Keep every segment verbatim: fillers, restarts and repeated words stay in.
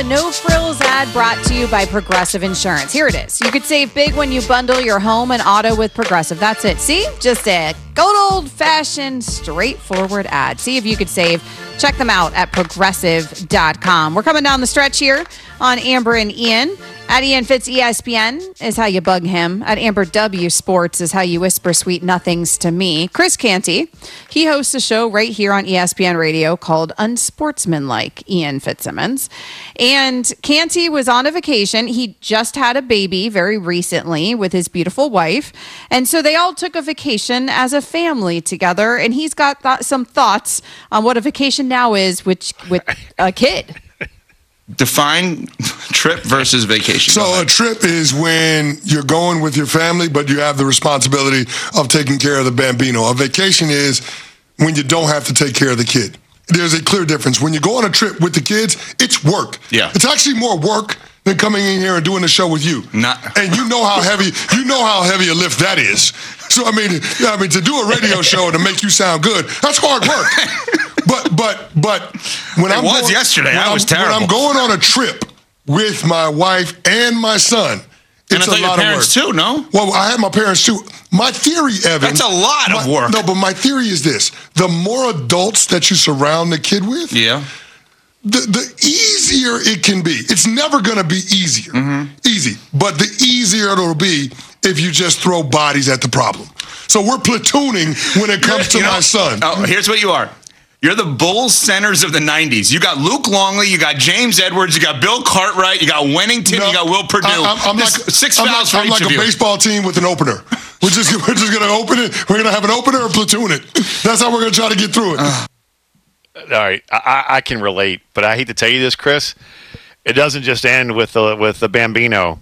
a no-frills ad brought to you by Progressive Insurance. Here it is. You could save big when you bundle your home and auto with Progressive. That's it. See? Just a good old-fashioned, straightforward ad. See if you could save. Check them out at progressive dot com. We're coming down the stretch here on Amber and Ian. At Ian Fitz E S P N is how you bug him. At Amber W Sports is how you whisper sweet nothings to me. Chris Canty, he hosts a show right here on E S P N Radio called Unsportsmanlike, Ian Fitzsimmons. And Canty was on a vacation. He just had a baby very recently with his beautiful wife. And so they all took a vacation as a family together. And he's got th- some thoughts on what a vacation now is with, with a kid. Define trip versus vacation. So a trip is when you're going with your family, but you have the responsibility of taking care of the bambino. A vacation is when you don't have to take care of the kid. There's a clear difference. When you go on a trip with the kids, it's work. Yeah. It's actually more work than coming in here and doing the show with you. Not- and you know how heavy you know how heavy a lift that is. So I mean, I mean to do a radio show to make you sound good, that's hard work. But but but when it I'm was going, yesterday, when I I'm, was terrible. When I'm going on a trip with my wife and my son, and it's I thought a your lot parents of work. too, no? Well, I had my parents too. My theory, Evan. That's a lot my, of work. No, but my theory is this: the more adults that you surround the kid with, Yeah. the the easier it can be. It's never going to be easier, Mm-hmm. easy, but the easier it'll be if you just throw bodies at the problem. So we're platooning when it comes to You know, my son. Oh, here's what you are. You're the Bulls centers of the nineties. You got Luke Longley, you got James Edwards, you got Bill Cartwright, you got Wennington, No, you got Will Perdue. I, I'm, I'm This- like six I'm fouls like, for I'm each like of a you. baseball team with an opener. We're just we're just gonna open it. We're gonna have an opener and platoon it. That's how we're gonna try to get through it. All right, I, I can relate, but I hate to tell you this, Chris. It doesn't just end with the with the Bambino.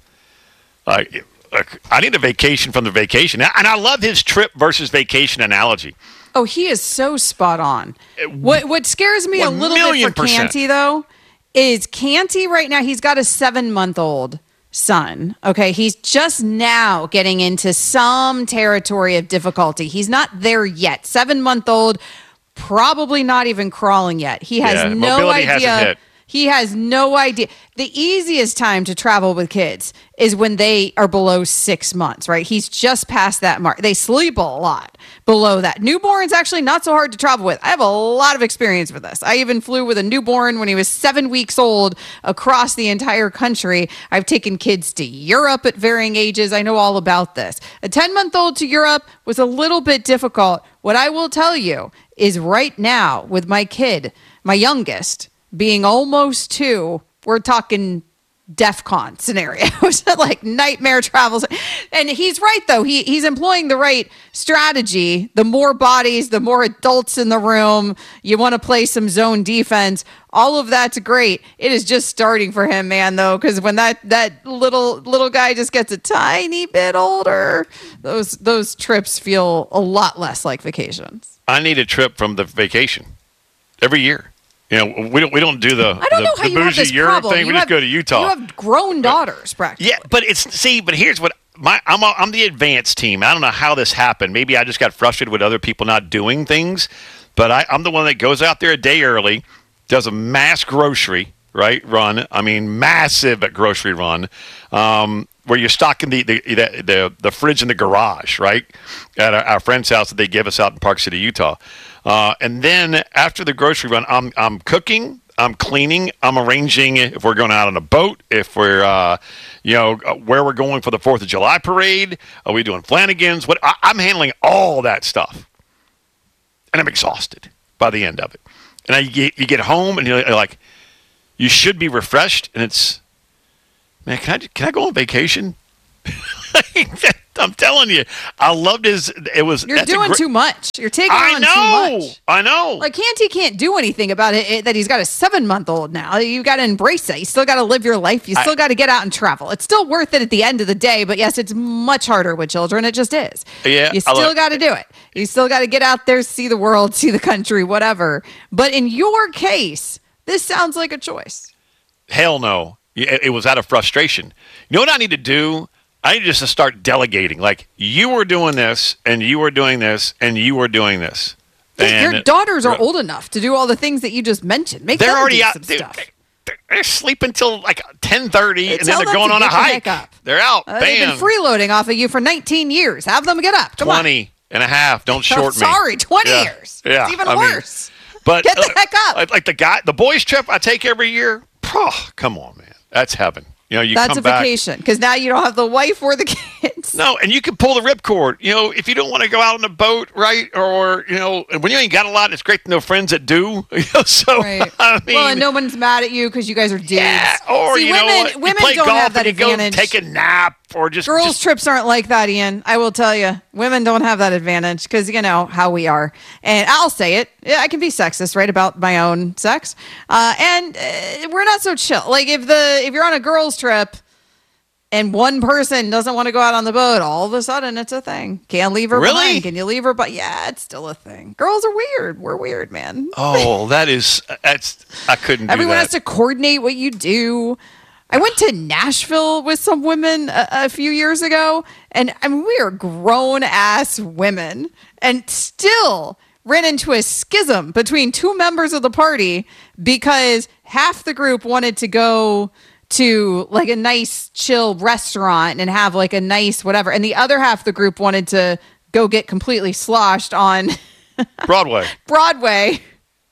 Uh, look, I need a vacation from the vacation, and I love his trip versus vacation analogy. Oh, he is so spot on. What what scares me a One little bit million for percent. Canty, though, is Canty right now, he's got a seven-month-old son. Okay, he's just now getting into some territory of difficulty. He's not there yet. Seven-month-old, probably not even crawling yet. He has Yeah, no mobility hasn't idea. hit. He has no idea. The easiest time to travel with kids is when they are below six months, right? He's just past that mark. They sleep a lot below that. Newborn's actually not so hard to travel with. I have a lot of experience with this. I even flew with a newborn when he was seven weeks old across the entire country. I've taken kids to Europe at varying ages. I know all about this. A ten-month-old to Europe was a little bit difficult. What I will tell you is right now with my kid, my youngest, being almost two, we're talking DEFCON scenarios, like nightmare travels. And he's right, though. He he's employing the right strategy. The more bodies, the more adults in the room. You want to play some zone defense. All of that's great. It is just starting for him, man, though, because when that that little little guy just gets a tiny bit older, those those trips feel a lot less like vacations. I need a trip from the vacation every year. You know, we don't we don't do the I don't the, know how the you have bougie this Europe problem. thing. You we have, just go to Utah. You have grown daughters, practically. Yeah, but it's see, but here's what my I'm a, I'm the advanced team. I don't know how this happened. Maybe I just got frustrated with other people not doing things, but I, I'm the one that goes out there a day early, does a mass grocery right run. I mean, massive grocery run. Um, where you're stocking the the, the the the fridge in the garage, right, at our, our friend's house that they give us out in Park City, Utah. Uh, and then after the grocery run, I'm I'm cooking. I'm cleaning. I'm arranging if we're going out on a boat, if we're, uh, you know, where we're going for the fourth of July parade. Are we doing Flanagan's? What I, I'm handling all that stuff, and I'm exhausted by the end of it. And I, you, get, you get home, and you're like, you should be refreshed, and it's, man, can I can I go on vacation? I'm telling you, I loved his. It was. You're doing gr- too much. You're taking I on know. too much. I know. Like Canty can't do anything about it, it that he's got a seven-month-old now. You got to embrace it. You still got to live your life. You still got to get out and travel. It's still worth it at the end of the day. But yes, it's much harder with children. It just is. Yeah, You I still look- got to do it. You still got to get out there, see the world, see the country, whatever. But in your case, this sounds like a choice. Hell no. It, it was out of frustration. You know what I need to do? I need just to start delegating. Like, you were doing this, and you were doing this, and you were doing this. Hey, And your daughters are old enough to do all the things that you just mentioned. Make They're them already do out. some Dude, stuff. they- they sleep until like ten thirty, and then Tell they're them going to on a get the hike. heck up. They're out. Uh, they've Bam. been freeloading off of you for nineteen years. Have them get up. Come twenty and a half. Don't on. short oh, me. Sorry, twenty Yeah. years. Yeah. It's even I mean, worse. But Get the uh, heck up. Like, like the guy, the boys trip I take every year. Oh, come on, man. That's heaven. You know, you That's come a back. vacation because now you don't have the wife or the kids. No, and you can pull the ripcord. You know, if you don't want to go out on a boat, right? Or, you know, when you ain't got a lot, it's great to know friends that do. You know, so, Right. I mean. well, and no one's mad at you because you guys are dudes. yeah, or, See, you women, know what? women you play don't golf have that and you advantage. go take a nap or just. Girls' just, trips aren't like that, Ian. I will tell you. Women don't have that advantage because, you know, how we are. And I'll say it. Yeah, I can be sexist, right, about my own sex. Uh, and uh, we're not so chill. Like, if the if you're on a girls' trip and one person doesn't want to go out on the boat, all of a sudden it's a thing. Can't leave her Really? behind. Can you leave her? But yeah, it's still a thing. Girls are weird. We're weird, man. oh, that is. That's. I couldn't do Everyone that. has to coordinate what you do. I went to Nashville with some women a, a few years ago, and I mean, we are grown ass women, and still ran into a schism between two members of the party because half the group wanted to go to like a nice chill restaurant and have like a nice whatever, and the other half of the group wanted to go get completely sloshed on Broadway. Broadway.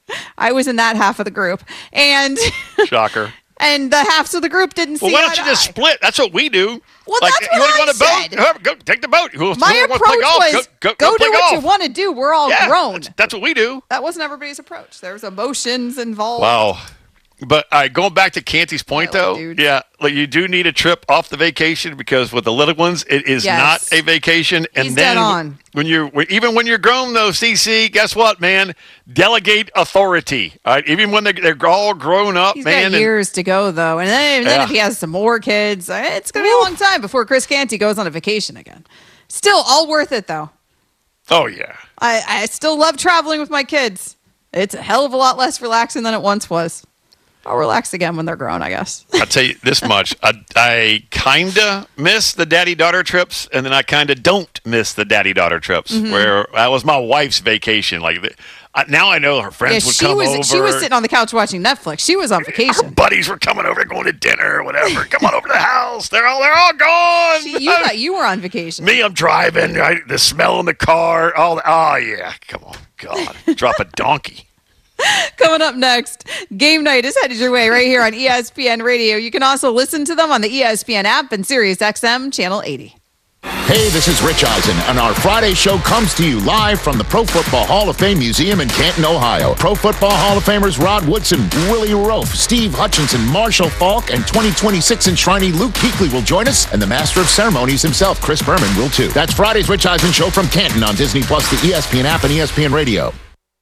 I was in that half of the group, and Shocker. and the halves of the group didn't see Well, why eye don't you to just eye. split? That's what we do. Well, like, that's you what wanna go I on a said. boat? Whoever- Go take the boat. Who My who wants to approach play golf? was go, go, go, go play do what golf. you want to do. We're all Yeah, grown. That's, that's what we do. That wasn't everybody's approach. There was emotions involved. Wow. But all right, going back to Canty's point, Really, though, dude. yeah, like you do need a trip off the vacation because with the little ones, it is Yes. not a vacation. And He's then dead on. when you're even when you're grown, though, C C, guess what, man? Delegate authority. All right, even when they're, they're all grown up, He's man. got and- years to go, though. And then, and then Yeah. if he has some more kids, uh, it's going to be a long time before Chris Canty goes on a vacation again. Still, all worth it, though. oh yeah. I, I still love traveling with my kids. It's a hell of a lot less relaxing than it once was. I'll relax again when they're grown, I guess. I'll tell you this much. I, I kind of miss the daddy-daughter trips, and then I kind of don't miss the daddy-daughter trips, Mm-hmm. where that was my wife's vacation. Like the, I, Now I know her friends Yeah, would she come was over. she was sitting on the couch watching Netflix. She was on her vacation. buddies were coming over, going to dinner or whatever. Come on over to the house. They're all they're all gone. She, you thought you were on vacation. Me, I'm driving. Right? The smell in the car. All the, oh yeah. Come on, God, drop a donkey. Coming up next, Game Night is headed your way right here on E S P N Radio. You can also listen to them on the E S P N app and Sirius X M Channel eighty. Hey, this is Rich Eisen, and our Friday show comes to you live from the Pro Football Hall of Fame Museum in Canton, Ohio. Pro Football Hall of Famers Rod Woodson, Willie Rofe, Steve Hutchinson, Marshall Falk, and twenty twenty-six enshrinee Luke Kuechly will join us, and the Master of Ceremonies himself, Chris Berman, will too. That's Friday's Rich Eisen show from Canton on Disney Plus, the E S P N app, and E S P N Radio.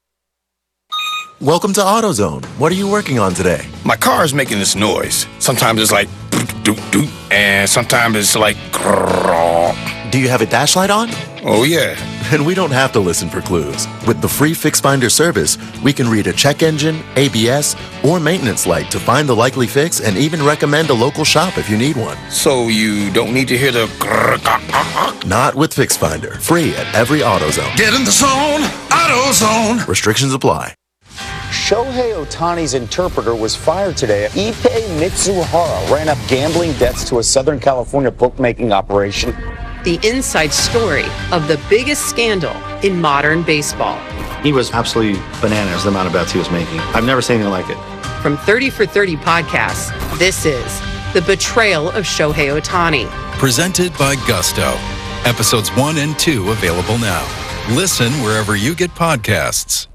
Welcome to AutoZone. What are you working on today? My car is making this noise. Sometimes it's like doot doot, and sometimes it's like grrrr. Do you have a dash light on? Oh yeah. Then we don't have to listen for clues. With the free Fix Finder service, we can read a check engine, A B S, or maintenance light to find the likely fix and even recommend a local shop if you need one. So you don't need to hear the grrrr, grrrr, grrrr. Not with Fix Finder. Free at every AutoZone. Get in the zone, AutoZone. Restrictions apply. Shohei Ohtani's interpreter was fired today. Ipei Mitsuhara ran up gambling debts to a Southern California bookmaking operation. The inside story of the biggest scandal in modern baseball. He was absolutely bananas, the amount of bets he was making. I've never seen anything like it. From thirty for thirty podcasts, this is The Betrayal of Shohei Ohtani. Presented by Gusto. Episodes one and two available now. Listen wherever you get podcasts.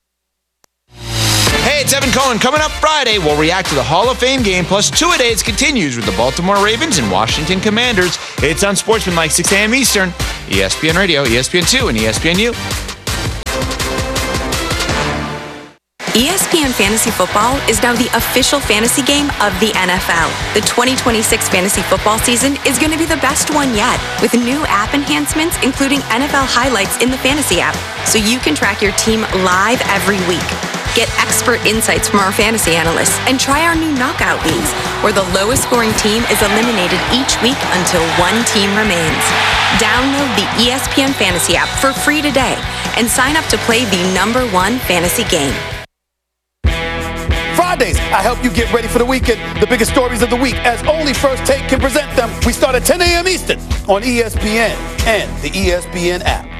Hey, it's Evan Cohen. Coming up Friday, we'll react to the Hall of Fame game, plus two-a-days continues with the Baltimore Ravens and Washington Commanders. It's on Sportsmanlike, six a.m. Eastern, E S P N Radio, E S P N two, and E S P N U. E S P N Fantasy Football is now the official fantasy game of the N F L. The twenty twenty-six fantasy football season is going to be the best one yet, with new app enhancements, including N F L highlights in the fantasy app, so you can track your team live every week. Get expert insights from our fantasy analysts and try our new knockout leagues, where the lowest scoring team is eliminated each week until one team remains. Download the E S P N Fantasy app for free today and sign up to play the number one fantasy game. Fridays, I help you get ready for the weekend. The biggest stories of the week, as only First Take can present them. We start at ten a.m. Eastern on E S P N and the E S P N app.